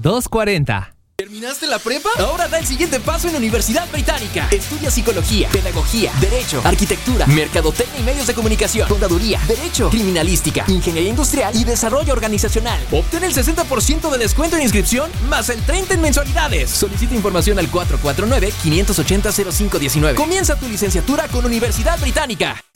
240. ¿Terminaste la prepa? Ahora da el siguiente paso en Universidad Británica. Estudia psicología, pedagogía, derecho, arquitectura, mercadotecnia y medios de comunicación, contaduría, derecho, criminalística, ingeniería industrial y desarrollo organizacional. Obtén el 60% de descuento en inscripción más el 30% en mensualidades. Solicita información al 449-580-0519. Comienza tu licenciatura con Universidad Británica.